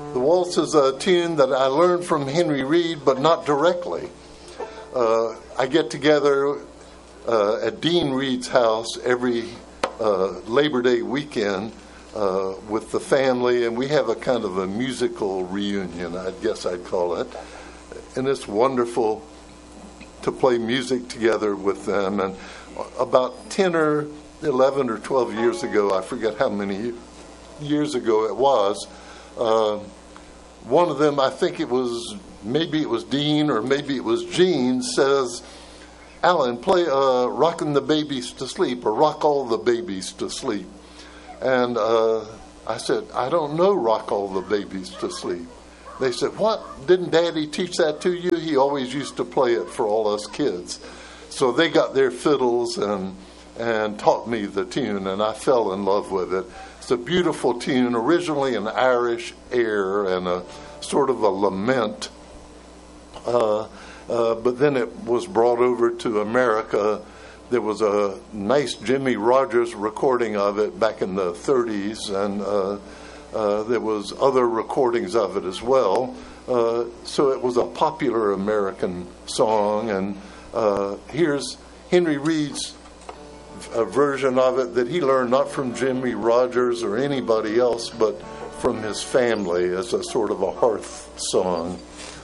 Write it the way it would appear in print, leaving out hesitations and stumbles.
The waltz is a tune that I learned from Henry Reed, but not directly. I get together at Dean Reed's house every Labor Day weekend with the family, and we have a kind of a musical reunion, I guess I'd call it. And it's wonderful to play music together with them. And about 10 or 11 or 12 years ago, I forget how many years ago it was, one of them, I think maybe it was Dean or maybe it was Gene, says, "Alan, play Rockin' the Babies to Sleep," or "Rock All the Babies to Sleep." And I said, "I don't know Rock All the Babies to Sleep." They said, "What? Didn't Daddy teach that to you? He always used to play it for all us kids." So they got their fiddles and taught me the tune, and I fell in love with it. It's a beautiful tune, originally an Irish air and a sort of a lament, but then it was brought over to America. There was a nice Jimmy Rogers recording of it back in the 30s, and there was other recordings of it as well. So it was a popular American song, and here's Henry Reed's a version of it that he learned not from Jimmy Rogers or anybody else, but from his family as a sort of a hearth song.